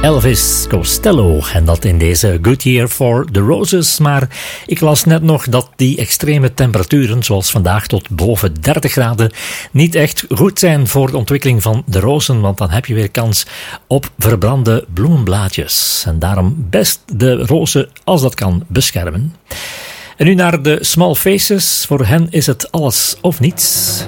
Elvis Costello en dat in deze Good Year for the Roses. Maar ik las net nog dat die extreme temperaturen, zoals vandaag tot boven 30 graden, niet echt goed zijn voor de ontwikkeling van de rozen, want dan heb je weer kans op verbrande bloemblaadjes. En daarom best de rozen, als dat kan, beschermen. En nu naar de Small Faces. Voor hen is het alles of niets.